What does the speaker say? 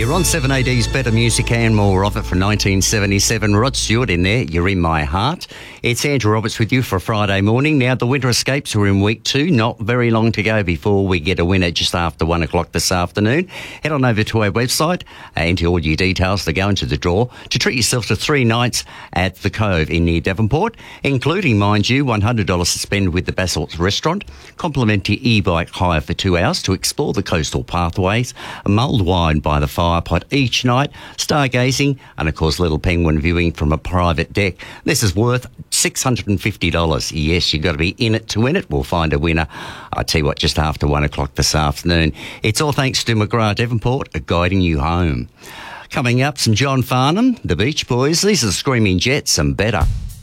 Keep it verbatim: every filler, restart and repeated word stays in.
You're on seven A D's Better Music and more of it from nineteen seventy-seven. Rod Stewart in there, You're in My Heart. It's Andrew Roberts with you for a Friday morning. Now, the Winter Escapes are in week two. Not very long to go before we get a winner just after one o'clock this afternoon. Head on over to our website, enter all your details to go into the draw to treat yourself to three nights at the Cove in near Devonport, including, mind you, one hundred dollars to spend with the Basalts restaurant, complimentary e-bike hire for two hours to explore the coastal pathways, mulled wine by the fire pot each night, stargazing, and of course little penguin viewing from a private deck. This is worth six hundred fifty dollars. Yes, you've got to be in it to win it. We'll find a winner, I tell you what, just after one o'clock this afternoon. It's all thanks to McGrath Devonport, guiding you home. Coming up, some John Farnham, the Beach Boys. These are the Screaming Jets and Better.